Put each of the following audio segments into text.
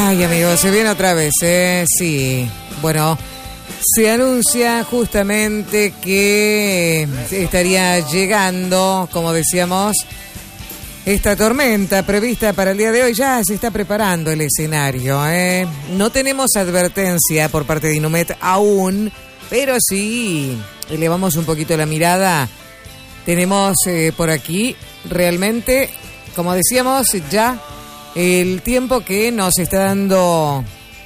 Ay, amigos, se viene otra vez, sí. Bueno, se anuncia justamente que estaría llegando, como decíamos, esta tormenta prevista para el día de hoy. Ya se está preparando el escenario, No tenemos advertencia por parte de Inumet aún, pero sí elevamos un poquito la mirada. Tenemos por aquí realmente, como decíamos, ya el tiempo que nos está dando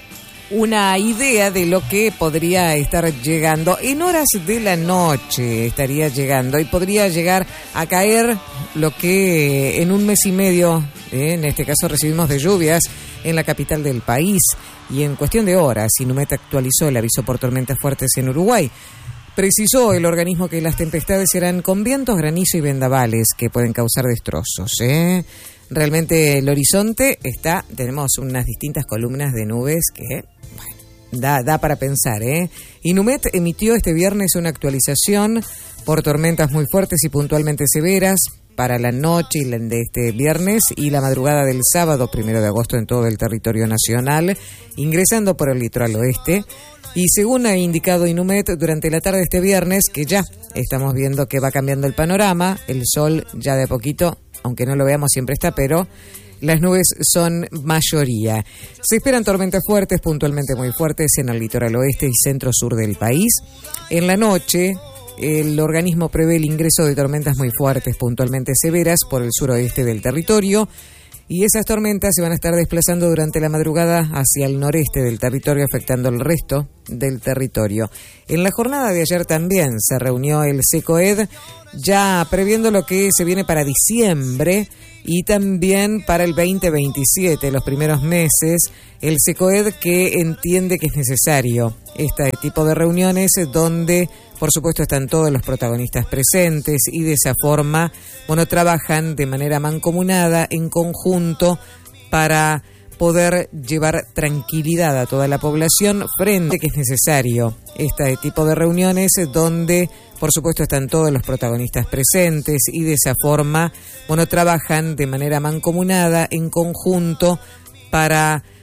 una idea de lo que podría estar llegando. En horas de la noche estaría llegando y podría llegar a caer lo que en un mes y medio, en este caso recibimos de lluvias en la capital del país. Y en cuestión de horas, Inumet actualizó el aviso por tormentas fuertes en Uruguay. Precisó el organismo que las tempestades serán con vientos, granizo y vendavales que pueden causar destrozos, Realmente el horizonte tenemos unas distintas columnas de nubes que, bueno, da para pensar, Inumet emitió este viernes una actualización por tormentas muy fuertes y puntualmente severas para la noche de este viernes y la madrugada del sábado 1 de agosto en todo el territorio nacional, ingresando por el litoral oeste. Y según ha indicado Inumet, durante la tarde de este viernes, que ya estamos viendo que va cambiando el panorama, el sol ya de a poquito, aunque no lo veamos siempre está, pero las nubes son mayoría. Se esperan tormentas fuertes, puntualmente muy fuertes, en el litoral oeste y centro-sur del país. En la noche, el organismo prevé el ingreso de tormentas muy fuertes, puntualmente severas, por el suroeste del territorio. Y esas tormentas se van a estar desplazando durante la madrugada hacia el noreste del territorio, afectando el resto del territorio. En la jornada de ayer también se reunió el SECOED, ya previendo lo que se viene para diciembre y también para el 2027, los primeros meses. El SECOED que entiende que es necesario este tipo de reuniones donde, por supuesto, están todos los protagonistas presentes y de esa forma, trabajan de manera mancomunada, en conjunto, para poder llevar tranquilidad a toda la población frente a que es necesario este tipo de reuniones donde, por supuesto, están todos los protagonistas presentes y de esa forma, trabajan de manera mancomunada, en conjunto, para